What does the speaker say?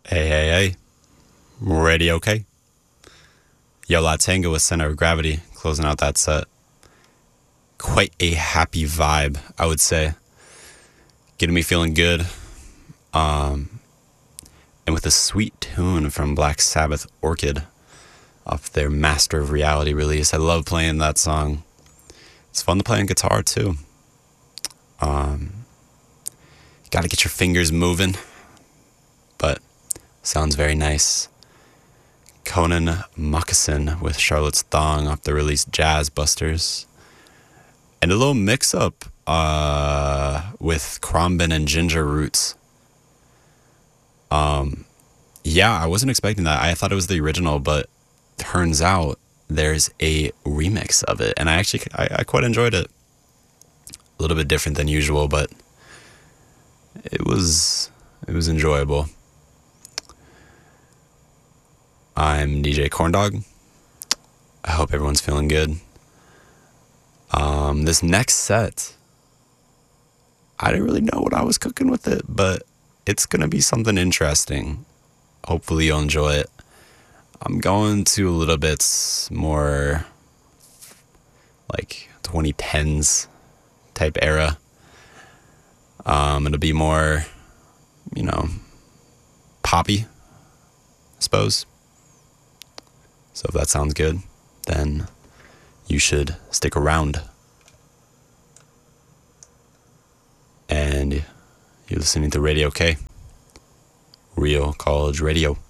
Hey. Ready, okay? Yo La Tengo with Center of Gravity, closing out that set. Quite a happy vibe, I would say. Getting me feeling good. And with a sweet tune from Black Sabbath Orchid off their Master of Reality release. I love playing that song. It's fun to play on guitar too. Got to get your fingers moving, but sounds very nice. Conan Moccasin with Charlotte's Thong off the release Jazz Busters. And a little mix-up with Krombin and Ginger Roots. Yeah, I wasn't expecting that. I thought it was the original, but turns out there's a remix of it. And I quite enjoyed it. A little bit different than usual, but it was enjoyable. I'm DJ Corndog. I hope everyone's feeling good. This next set, I didn't really know what I was cooking with it, but it's going to be something interesting. Hopefully you'll enjoy it. I'm going to a little bit more like 2010s type era. It'll be more, poppy, I suppose. So if that sounds good, then you should stick around. And you're listening to Radio K, Real College Radio.